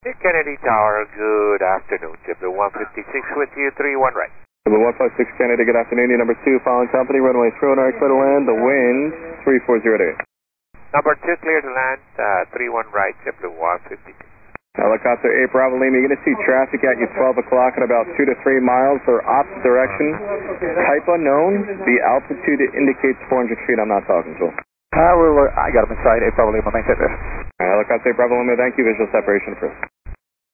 Hey, Kennedy Tower, good afternoon. JetBlue 156 with you, 31 right. JetBlue 156 Kennedy, good afternoon. Your number 2, following company, runway 30, clear to land, the wind, 3408. Number 2, clear to land, 31 right, JetBlue 156. Helicopter 8 Bravo Lima, you're going to see traffic at you 12 o'clock in about 2 to 3 miles or opposite direction. Type unknown, the altitude indicates 400 feet, I'm not talking to him. I got him inside 8 Bravo Lima, maintain this. Helicopter 8 Bravo Lima, thank you, visual separation first.